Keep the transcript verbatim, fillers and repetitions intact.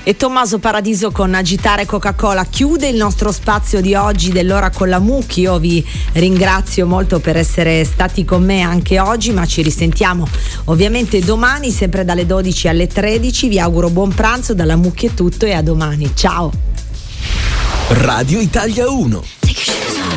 E Tommaso Paradiso con Agitare Coca-Cola chiude il nostro spazio di oggi dell'ora con la Mucchi. Io vi ringrazio molto per essere stati con me anche oggi, ma ci risentiamo ovviamente domani sempre dalle dodici alle tredici. Vi auguro buon pranzo, dalla Mucchi è tutto e a domani, ciao. Radio Italia uno.